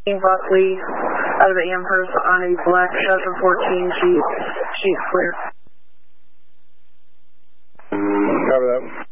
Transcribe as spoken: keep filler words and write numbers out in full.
Buckley out of Amherst on a black seven fourteen. She, she's clear. Cover that.